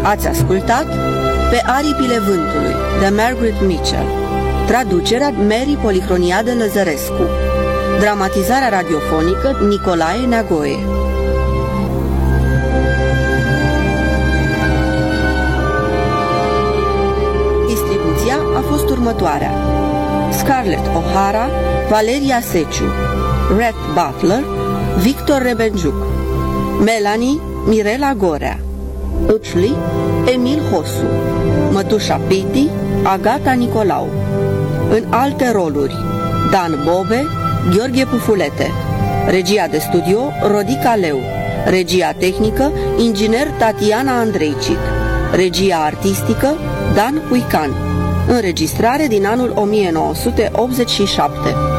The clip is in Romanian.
Ați ascultat Pe aripile vântului, de Margaret Mitchell, traducerea Mary Polihroniadă Lăzărescu, dramatizarea radiofonică Nicolae Neagoe. Distribuția a fost următoarea: Scarlett O'Hara, Valeria Seciu, Rhett Butler, Victor Rebenjuc, Melanie Mirela Gorea, Uțli Emil Hosu, Mătușa Piti Agata Nicolau. În alte roluri: Dan Bobe, Gheorghe Pufulete. Regia de studio Rodica Leu. Regia tehnică inginer Tatiana Andreicic. Regia artistică Dan Puican. Înregistrare din anul 1987.